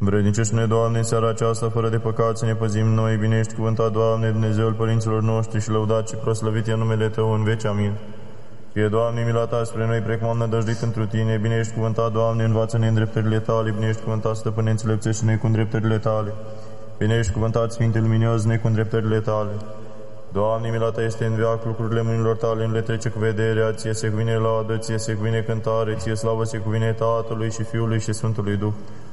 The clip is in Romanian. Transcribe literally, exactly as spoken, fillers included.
Învrednicește-ne, Doamne, în seara aceasta, fără de păcat, să ne păzim noi, binești cuvântat, Doamne, Dumnezeul părinților noștri și lăudat și proslăvit e numele Tău în veci. Amin. Fie, Doamne, mila Ta spre noi, precum am nădăjduit întru Tine, binești cuvântat, Doamne, învață-ne în dreptările Tale, binești cuvântat, Stăpâne, înțelepțește-ne cu dreptările Tale, binești cuvântat, Sfinte, luminează-ne cu dreptările Tale. Doamne, mila Ta este în veac, lucrurile mâinilor Tale nu le trece cu vederea, Ție se cuvine laudă, Ție se cuvine cântare, Ție slavă se cuvine Tatălui și Fiului și Sfântului Duh,